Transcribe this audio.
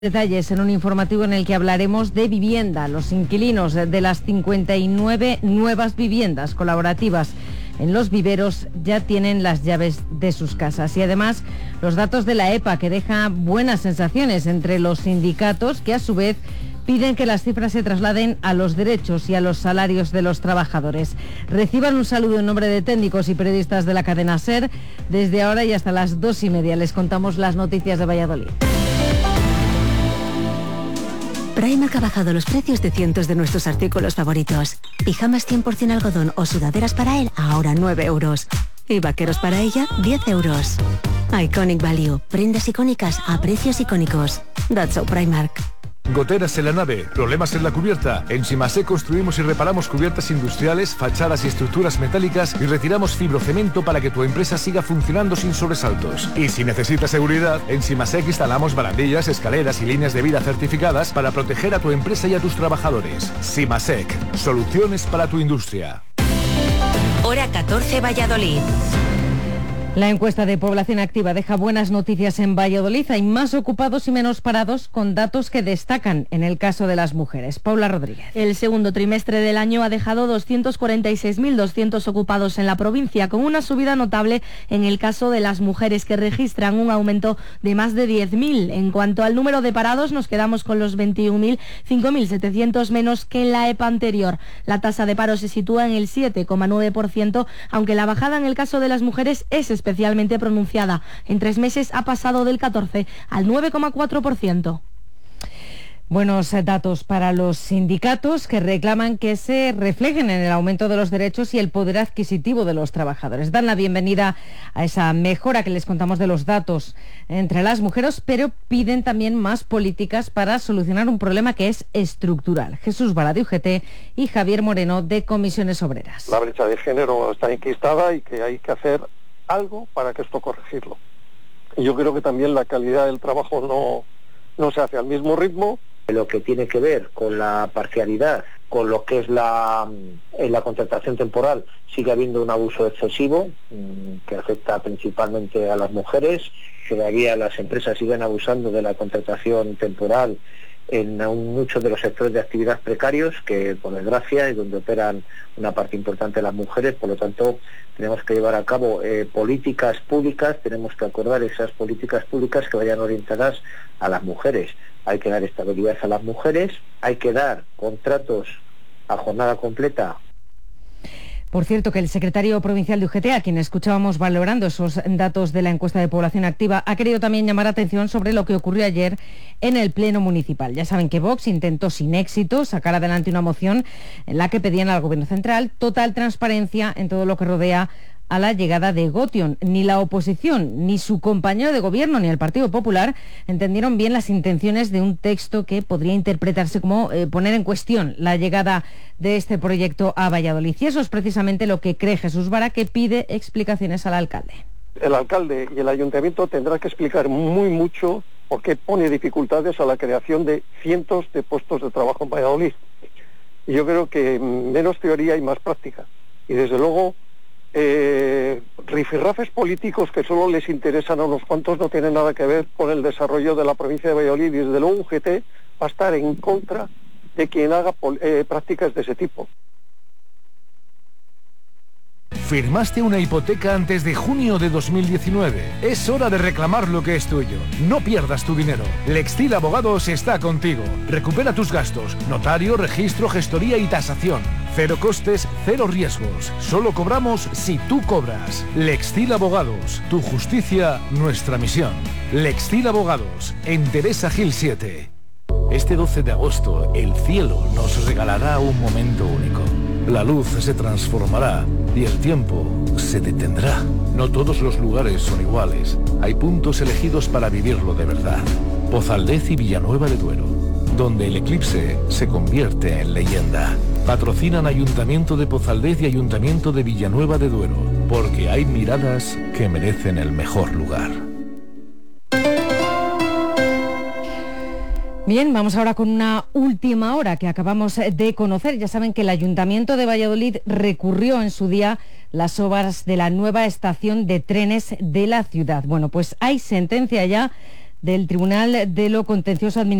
Detalles en un informativo en el que hablaremos de vivienda. Los inquilinos de las 59 nuevas viviendas colaborativas en Los Viveros ya tienen las llaves de sus casas. Y además, los datos de la EPA, que deja buenas sensaciones entre los sindicatos, que a su vez piden que las cifras se trasladen a los derechos y a los salarios de los trabajadores. Reciban un saludo en nombre de técnicos y periodistas de la cadena SER. Desde ahora y hasta las 2:30 les contamos las noticias de Valladolid. Primark ha bajado los precios de cientos de nuestros artículos favoritos. Pijamas 100% algodón o sudaderas para él, ahora 9 euros. Y vaqueros para ella, 10 euros. Iconic Value. Prendas icónicas a precios icónicos. That's so Primark. Goteras en la nave, problemas en la cubierta. En Simasec construimos y reparamos cubiertas industriales, fachadas y estructuras metálicas y retiramos fibrocemento para que tu empresa siga funcionando sin sobresaltos. Y si necesitas seguridad, en Simasec instalamos barandillas, escaleras y líneas de vida certificadas para proteger a tu empresa y a tus trabajadores. Simasec, soluciones para tu industria. Hora 14, Valladolid. La encuesta de población activa deja buenas noticias en Valladolid. Hay más ocupados y menos parados, con datos que destacan en el caso de las mujeres. Paula Rodríguez. El segundo trimestre del año ha dejado 246.200 ocupados en la provincia, con una subida notable en el caso de las mujeres, que registran un aumento de más de 10.000. En cuanto al número de parados, nos quedamos con los 21.000, 5.700 menos que en la EPA anterior. La tasa de paro se sitúa en el 7,9%, aunque la bajada en el caso de las mujeres es especialmente pronunciada. En 3 meses ha pasado del 14 al 9,4%. Buenos datos para los sindicatos, que reclaman que se reflejen en el aumento de los derechos y el poder adquisitivo de los trabajadores. Dan la bienvenida a esa mejora que les contamos de los datos entre las mujeres, pero piden también más políticas para solucionar un problema que es estructural. Jesús Vara, de UGT, y Javier Moreno, de Comisiones Obreras. La brecha de género está enquistada y que hay que hacer algo para que esto corregirlo. Y yo creo que también la calidad del trabajo no se hace al mismo ritmo. Lo que tiene que ver con la parcialidad, con lo que es la contratación temporal, sigue habiendo un abuso excesivo que afecta principalmente a las mujeres. Todavía las empresas siguen abusando de la contratación temporal en muchos de los sectores de actividad precarios, que por desgracia es donde operan una parte importante de las mujeres. Por lo tanto, tenemos que llevar a cabo políticas públicas, tenemos que acordar esas políticas públicas que vayan orientadas a las mujeres. Hay que dar estabilidad a las mujeres, hay que dar contratos a jornada completa. Por cierto, que el secretario provincial de UGT, a quien escuchábamos valorando esos datos de la encuesta de población activa, ha querido también llamar la atención sobre lo que ocurrió ayer en el Pleno Municipal. Ya saben que Vox intentó sin éxito sacar adelante una moción en la que pedían al Gobierno Central total transparencia en todo lo que rodea a la llegada de Gotion. Ni la oposición, ni su compañero de gobierno, ni el Partido Popular entendieron bien las intenciones de un texto que podría interpretarse como poner en cuestión la llegada de este proyecto a Valladolid. Y eso es precisamente lo que cree Jesús Vara, que pide explicaciones al alcalde. El alcalde y el ayuntamiento tendrán que explicar mucho por qué pone dificultades a la creación de cientos de puestos de trabajo en Valladolid. Y yo creo que menos teoría y más práctica. Y desde luego, rifirrafes políticos que solo les interesan a unos cuantos no tienen nada que ver con el desarrollo de la provincia de Valladolid, y desde luego UGT va a estar en contra de quien haga prácticas de ese tipo. ¿Firmaste una hipoteca antes de junio de 2019? Es hora de reclamar lo que es tuyo. No pierdas tu dinero. Lextil Abogados está contigo. Recupera tus gastos. Notario, registro, gestoría y tasación. Cero costes, cero riesgos. Solo cobramos si tú cobras. Lextil Abogados. Tu justicia, nuestra misión. Lextil Abogados. En Teresa Gil 7. Este 12 de agosto, el cielo nos regalará un momento único. La luz se transformará y el tiempo se detendrá. No todos los lugares son iguales. Hay puntos elegidos para vivirlo de verdad. Pozaldez y Villanueva de Duero, donde el eclipse se convierte en leyenda. Patrocinan Ayuntamiento de Pozaldez y Ayuntamiento de Villanueva de Duero, porque hay miradas que merecen el mejor lugar. Bien, vamos ahora con una última hora que acabamos de conocer. Ya saben que el Ayuntamiento de Valladolid recurrió en su día las obras de la nueva estación de trenes de la ciudad. Bueno, pues hay sentencia ya del Tribunal de lo Contencioso Administrativo